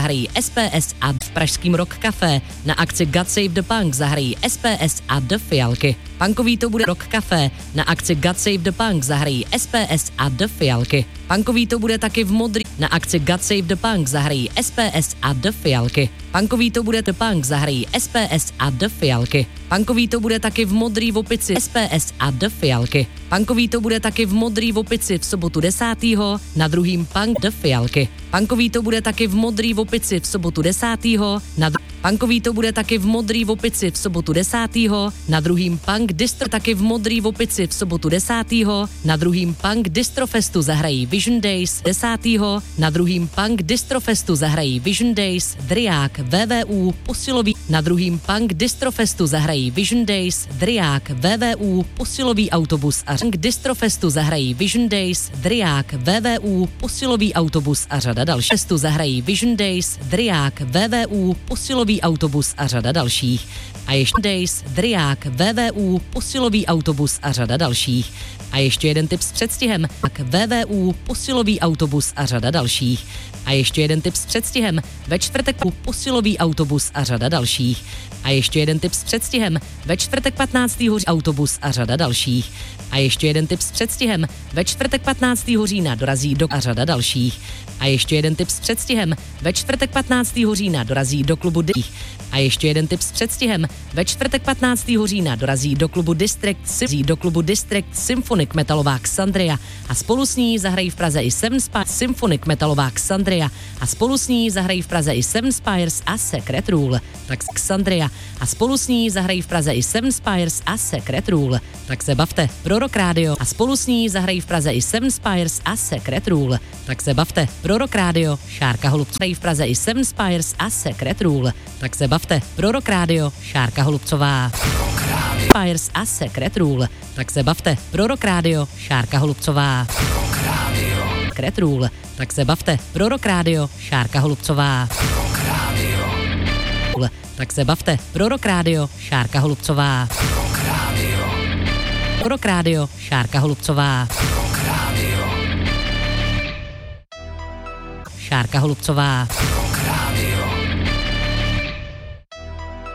zahrají SPS a v pražském Rock Café. Na akci God Save the Punk zahrají SPS a The Fialky. Punkový to bude Rock Café. Na akci God Save the Punk zahrají SPS a The Fialky. Punkový to bude taky v Modrý. Na akci God Save the Punk zahrají SPS a The Fialky. Punkový to bude The Punk zahrají SPS a The Fialky. Punkový to bude taky v Modrý Opici SPS a The Fialky. Punkový to bude taky v Modrý Opici v sobotu 10. na druhým Punk The Fialky. Punkový to bude taky v Modrý Opici v sobotu 10. Punkový to bude taky v Modrý Opici v sobotu 10. na druhým Punk Distro taky v Modrý Opici v sobotu 10. na druhým Punk Distrofestu zahrají Vision Days 10. na druhým Punk Distrofestu zahrají Vision Days Driák VVU Posilový na druhým Punk Distrofestu zahrají Vision Days Driák VVU Posilový autobus a Punk Distrofestu zahrají Vision Days Driák VVU Posilový autobus a řada dalších. Festu zahrají Vision Days Driák VVU Posilový autobus a řada dalších. A ještě Days Driák VVU Posilový autobus a řada dalších. A ještě jeden tip s předstihem. VVU Posilový autobus a řada dalších. A ještě jeden tip s předstihem. Ve čtvrtek Posilový autobus a řada dalších. A ještě jeden tip s předstihem. Ve čtvrtek 15. autobus a řada dalších. A ještě jeden tip s předstihem. Ve čtvrtek 15. října dorazí do a řada dalších. A ještě jeden tip s předstihem. Ve čtvrtek 15. října dorazí do klubu A ještě jeden tip s předstihem. Ve čtvrtek 15. října dorazí do klubu District Symphonic Metalová Xandria a spolu s ní zahrají v Praze i Seven Spires Symphonic Metalová Xandria a spolu s ní zahrají v Praze i Seven Spires a Secret Rule. Tak Xandria a spolu s ní zahrají v Praze i Seven Spires a Secret Rule. Tak se bavte. Pro Rock Radio a spolu s ní zahrají v Praze i Seven Spires a Secret Rule. Tak se bavte. Pro Rock Radio Šárka Holubcová v Praze i Seven Spires a Secret Rule. Tak se bavte. Pro Rock Radio Šárka Holubcová. Spires a Secret Rule. Tak se bavte. Pro Rock Radio Šárka Holubcová. Secret Rule. Tak se bavte. Pro Rock Radio Šárka Holubcová. Tak se bavte. Pro Rock Radio Šárka Holubcová. Pro Rock Radio Šárka Holubcová. Šárka Holubcová.